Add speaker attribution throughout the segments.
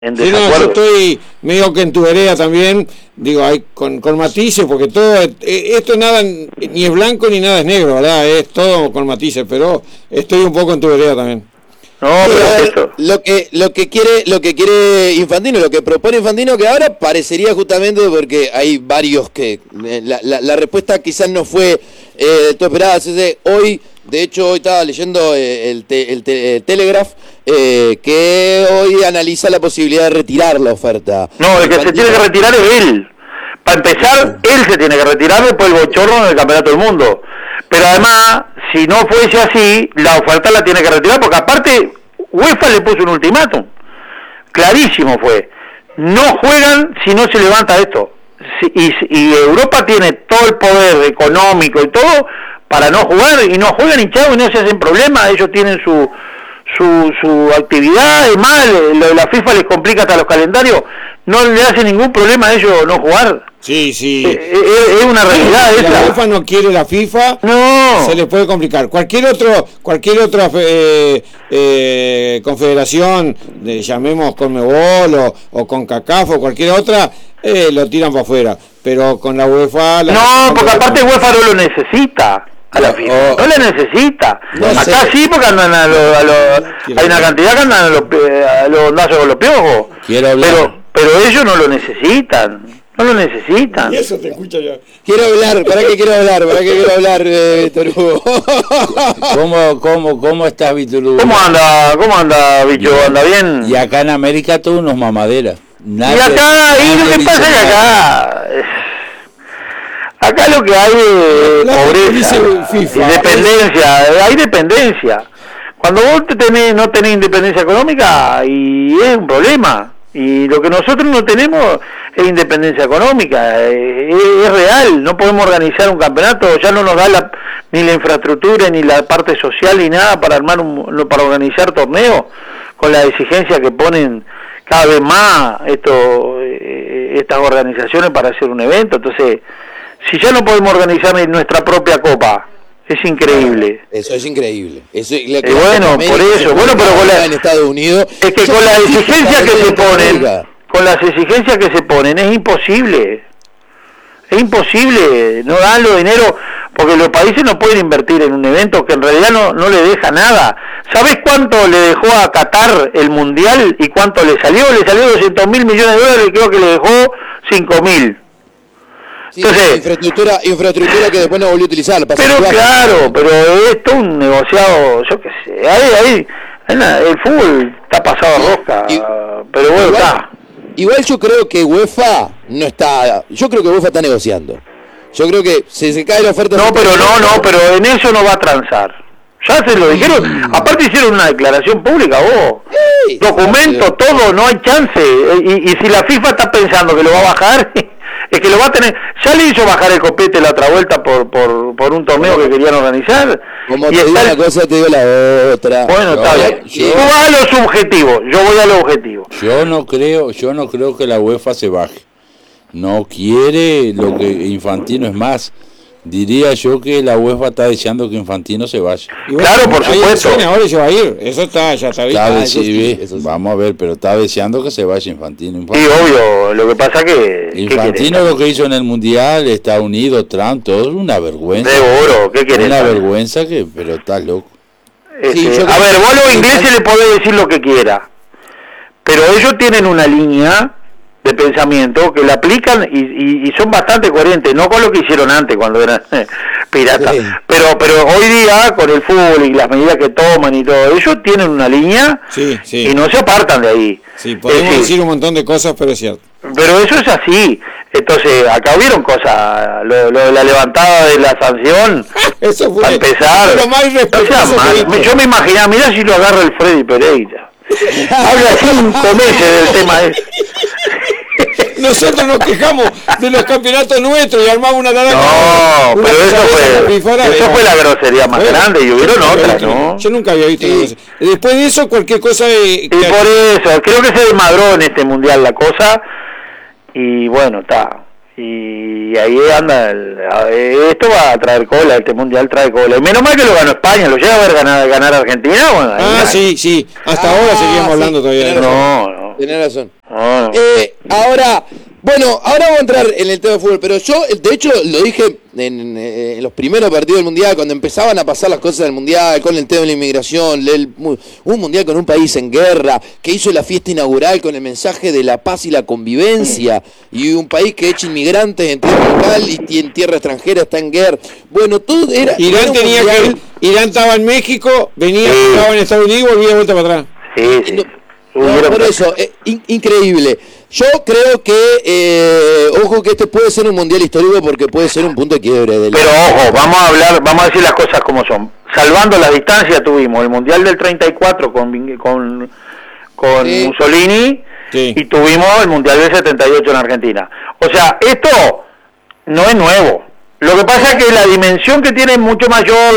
Speaker 1: en
Speaker 2: Sí, no,
Speaker 1: desacuerdo.
Speaker 2: yo estoy medio que en tu vereda también, digo, hay con matices, porque todo, esto nada, ni es blanco ni nada es negro, ¿verdad? Es todo con matices, pero estoy un poco en tu vereda también.
Speaker 1: No, pero esto...
Speaker 3: Lo que quiere Infantino, lo que propone Infantino, que ahora parecería justamente, porque hay varios que la respuesta quizás no fue todo esperada. Hoy, de hecho, hoy estaba leyendo el Telegraph, que hoy analiza la posibilidad de retirar la oferta.
Speaker 1: No, el que se tiene que retirar es él. Para empezar, él se tiene que retirar después del bochorno del Campeonato del Mundo. Pero además, si no fuese así, la oferta la tiene que retirar, porque aparte, UEFA le puso un ultimátum. Clarísimo fue. No juegan si no se levanta esto. Y Europa tiene todo el poder económico y todo para no jugar, y no juegan hinchados y no se hacen problemas. Ellos tienen su actividad, además la FIFA les complica hasta los calendarios, no le hace ningún problema a ellos no jugar.
Speaker 2: Sí.
Speaker 1: Es una realidad
Speaker 2: si
Speaker 1: esa.
Speaker 2: la UEFA no quiere la FIFA,
Speaker 1: no,
Speaker 2: se les puede complicar. Cualquier otra confederación, llamemos CONMEBOL o CONCACAF o cualquier otra, lo tiran para afuera. Pero con la UEFA...
Speaker 1: No, porque aparte UEFA no lo necesita. A la FIFA. No le necesita. Acá sí, porque andan hay una cantidad que andan a los ondazos con los piojos. Pero ellos no lo necesitan. No lo necesitan.
Speaker 2: Y eso te escucha ya.
Speaker 3: Quiero hablar, ¿para qué quiero hablar, Víctor Hugo?
Speaker 4: ¿Cómo estás, Víctor Hugo?
Speaker 1: ¿Cómo anda, bicho? ¿Anda bien?
Speaker 4: Y acá en América todos unos mamaderas.
Speaker 1: Y acá, lo que pasa es que acá lo que hay es pobreza, hay dependencia. Cuando vos no tenés independencia económica, y es un problema. Y lo que nosotros no tenemos es independencia económica, es real. No podemos organizar un campeonato, ya no nos da ni la infraestructura, ni la parte social, ni nada para para organizar torneos, con la exigencia que ponen cada vez más estas organizaciones para hacer un evento. Entonces, si ya no podemos organizar nuestra propia copa, es increíble.
Speaker 3: Eso es increíble. Eso,
Speaker 1: bueno, por eso. Bueno, pero
Speaker 3: en Estados Unidos,
Speaker 1: es que con las exigencias que se ponen, es imposible. Es imposible. No dan los dinero, porque los países no pueden invertir en un evento que en realidad no le deja nada. ¿Sabés cuánto le dejó a Qatar el Mundial y cuánto le salió? Le salió 200.000 millones de dólares y creo que le dejó 5.000.
Speaker 3: Sí, entonces, infraestructura que después no volvió a utilizar.
Speaker 1: Pero claro, pero esto es un negociado, yo qué sé, ahí el fútbol está pasado a rosca, pero bueno, está.
Speaker 3: Igual yo creo que UEFA no está, yo creo que UEFA está negociando. Yo creo que se cae la oferta...
Speaker 1: No, pero en eso no va a transar. Ya se lo dijeron, aparte hicieron una declaración pública, documento, todo, no hay chance. Y si la FIFA está pensando que lo va a bajar... Es que lo va a tener, ya le hizo bajar el copete la otra vuelta por un torneo que querían organizar.
Speaker 3: Como te digo una cosa, te digo la otra.
Speaker 1: Bueno, está bien. Tú vas a lo subjetivo, yo voy a lo objetivo.
Speaker 4: Yo no creo que la UEFA se baje. No quiere lo que Infantino, es más. Diría yo que la UEFA está deseando que Infantino se vaya.
Speaker 1: Claro, por supuesto.
Speaker 2: Ahora se va a ir, eso ya está bien.
Speaker 4: Vamos a ver, pero está deseando que se vaya Infantino.
Speaker 1: Sí, obvio, lo que pasa que...
Speaker 4: Infantino lo que hizo en el Mundial, Estados Unidos, Trump, todo es una vergüenza.
Speaker 1: Seguro, ¿qué querés?
Speaker 4: Una vergüenza pero estás loco.
Speaker 1: A ver, vos los ingleses le podés decir lo que quiera, pero ellos tienen una línea de pensamiento que la aplican y son bastante coherentes, no con lo que hicieron antes cuando eran piratas, pero hoy día con el fútbol y las medidas que toman y todo, ellos tienen una línea y no se apartan de ahí.
Speaker 2: Sí, podemos decir un montón de cosas, pero es cierto.
Speaker 1: Pero eso es así. Entonces, acá hubieron cosas, lo de la levantada de la sanción,
Speaker 2: eso fue
Speaker 1: para empezar,
Speaker 2: lo más irrespetuoso
Speaker 1: yo me imaginaba, mirá si lo agarra el Freddy Pereira. Habla 5 meses del tema ese.
Speaker 2: Nosotros nos quejamos de los campeonatos nuestros y armamos una naranja.
Speaker 1: No, pero eso fue la grosería más grande, y hubieron otras, ¿no?
Speaker 2: Yo nunca había visto una cosa. Después de eso, cualquier cosa...
Speaker 1: y por eso, creo que se desmadró en este mundial la cosa, y bueno, está. Y ahí anda, esto va a traer cola, este mundial trae cola. Y menos mal que lo ganó España, lo llega a ver ganar Argentina. Bueno,
Speaker 2: sí, hasta ahora seguimos hablando todavía.
Speaker 1: No.
Speaker 3: Tenés razón.
Speaker 1: Ah.
Speaker 3: Ahora vamos a entrar en el tema de fútbol, pero yo, de hecho, lo dije en los primeros partidos del Mundial, cuando empezaban a pasar las cosas del Mundial, con el tema de la inmigración, un Mundial con un país en guerra, que hizo la fiesta inaugural con el mensaje de la paz y la convivencia, y un país que echa inmigrantes en tierra local y en tierra extranjera está en guerra. Bueno, todo era...
Speaker 2: Irán estaba en México, estaba en Estados Unidos y volvía de vuelta para atrás.
Speaker 1: Sí.
Speaker 3: Por eso, increíble. Yo creo que, ojo que este puede ser un mundial histórico porque puede ser un punto de quiebre.
Speaker 1: Pero ojo, vamos a decir las cosas como son. Salvando la distancia tuvimos el mundial del 34 con sí. Mussolini, sí. Y tuvimos el mundial del 78 en Argentina. O sea, esto no es nuevo. Lo que pasa es que la dimensión que tiene es mucho mayor,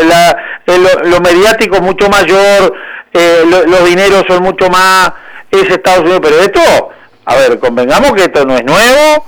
Speaker 1: lo mediático es mucho mayor, los dineros son mucho más, es Estados Unidos, pero esto, a ver, convengamos que esto no es nuevo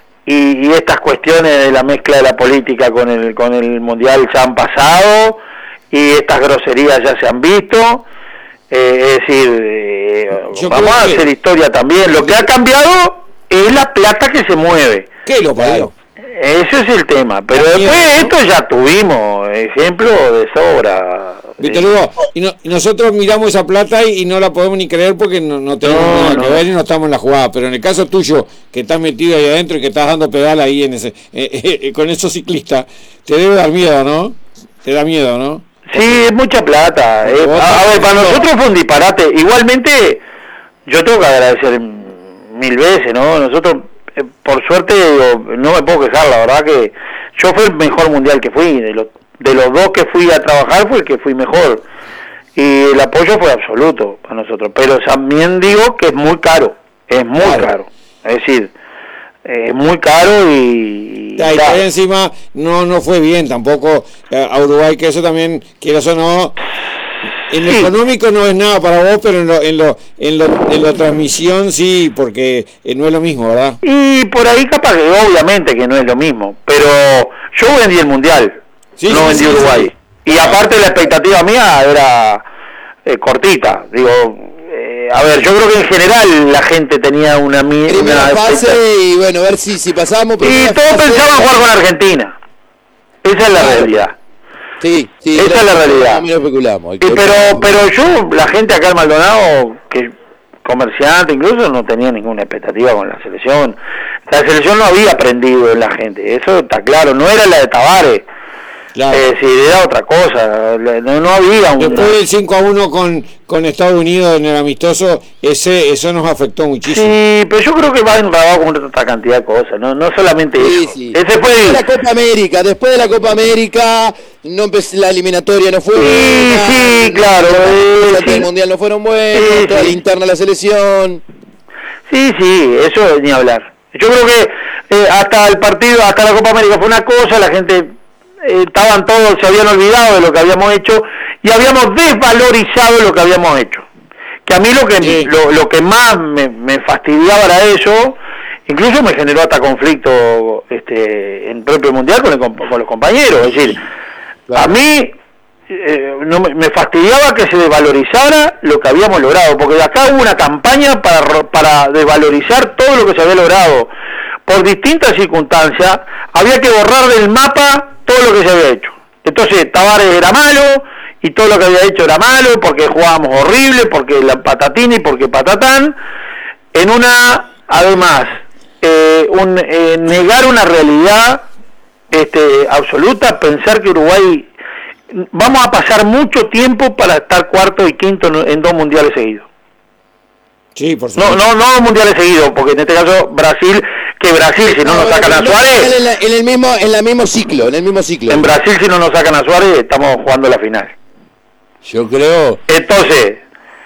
Speaker 1: y estas cuestiones de la mezcla de la política con el mundial ya han pasado y estas groserías ya se han visto, es decir, vamos a hacer historia también. Lo que ha cambiado es la plata que se mueve.
Speaker 2: ¿Qué lo parió?
Speaker 1: Ese es el tema, pero después esto ya tuvimos ejemplo de sobra.
Speaker 2: Víctor Hugo, y nosotros miramos esa plata y no la podemos ni creer porque no tenemos nada que ver y no estamos en la jugada, pero en el caso tuyo, que estás metido ahí adentro y que estás dando pedal ahí en ese con esos ciclistas, te debe dar miedo, ¿no? Te da miedo, ¿no?
Speaker 1: Sí, es mucha plata. A ver, para nosotros fue un disparate. Igualmente, yo tengo que agradecer 1000 veces, ¿no? Nosotros... por suerte no me puedo quejar, la verdad que yo fui el mejor mundial que fui, de los dos que fui a trabajar fue el que fui mejor y el apoyo fue absoluto para nosotros, pero también digo que es muy caro, es decir, es muy caro y
Speaker 2: encima no fue bien tampoco a Uruguay, que eso también, quieras o no, en lo económico no es nada para vos, pero en la transmisión sí, porque no es lo mismo, ¿verdad?
Speaker 1: Y por ahí capaz que obviamente que no es lo mismo, pero yo vendí el mundial, no vendí Uruguay. Y aparte la expectativa mía era cortita, digo, a ver, yo creo que en general la gente tenía una
Speaker 3: fase y bueno, a ver si pasamos.
Speaker 1: Y todos pensaban jugar con Argentina, esa es la realidad.
Speaker 3: Sí,
Speaker 1: esa es la realidad.
Speaker 3: No especulamos.
Speaker 1: Pero yo, la gente acá en Maldonado, que comerciante incluso, no tenía ninguna expectativa con la selección. La selección no había aprendido en la gente, eso está claro, no era la de Tavares. Claro. Era otra cosa, no había
Speaker 2: después del 5-1 con Estados Unidos en el amistoso, eso nos afectó muchísimo.
Speaker 1: Sí, pero yo creo que va enredado con otra cantidad de cosas, no solamente eso.
Speaker 3: Sí. Después de la Copa América, no la eliminatoria no fue buena.
Speaker 1: Sí, claro.
Speaker 3: El mundial no fueron buenos, toda la interna de la selección.
Speaker 1: Sí, eso ni hablar. Yo creo que hasta el partido, hasta la Copa América fue una cosa, la gente... estaban todos, se habían olvidado de lo que habíamos hecho y habíamos desvalorizado lo que habíamos hecho, que a mí lo que más me fastidiaba era eso, incluso me generó hasta conflicto en el propio mundial con los compañeros, es decir, a mí me fastidiaba que se desvalorizara lo que habíamos logrado, porque acá hubo una campaña para desvalorizar todo lo que se había logrado por distintas circunstancias, había que borrar del mapa todo lo que se había hecho. Entonces Tavares era malo y todo lo que había hecho era malo porque jugábamos horrible, porque la patatina y porque patatán, además negar una realidad absoluta, pensar que Uruguay vamos a pasar mucho tiempo para estar cuarto y quinto en 2 mundiales seguidos.
Speaker 2: Sí, por supuesto.
Speaker 1: No mundiales seguidos, porque en este caso Brasil, si no nos sacan a Suárez...
Speaker 3: En el mismo ciclo.
Speaker 1: En Brasil, si no nos sacan a Suárez, estamos jugando la final.
Speaker 4: Yo creo...
Speaker 1: Entonces,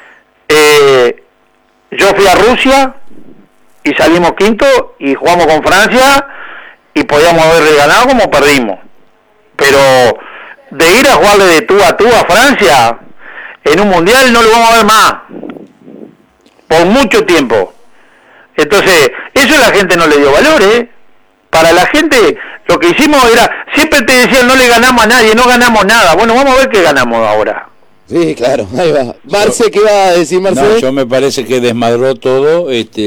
Speaker 1: yo fui a Rusia y salimos quinto y jugamos con Francia y podíamos haberle ganado como perdimos. Pero de ir a jugarle de tú a Francia, en un mundial no lo vamos a ver más. Por mucho tiempo. Entonces, eso la gente no le dio valor, Para la gente, lo que hicimos era, siempre te decían, no le ganamos a nadie, no ganamos nada. Bueno, vamos a ver qué ganamos ahora.
Speaker 3: Sí, claro, ahí va. Marce, ¿qué va a decir Marce?
Speaker 4: No, yo me parece que desmadró todo,